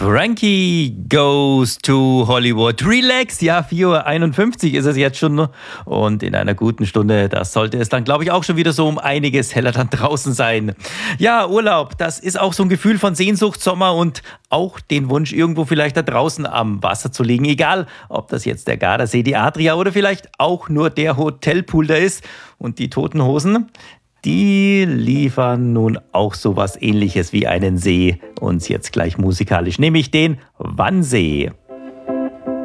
Frankie goes to Hollywood. Relax, ja, 4:51 Uhr ist es jetzt schon. Und in einer guten Stunde, das sollte es dann, glaube ich, auch schon wieder so um einiges heller dann draußen sein. Ja, Urlaub, das ist auch so ein Gefühl von Sehnsucht, Sommer und auch den Wunsch, irgendwo vielleicht da draußen am Wasser zu liegen. Egal, ob das jetzt der Gardasee, die Adria oder vielleicht auch nur der Hotelpool da ist. Und die Toten Hosen, die liefern nun auch sowas Ähnliches wie einen See. Uns jetzt gleich musikalisch, nämlich den Wannsee.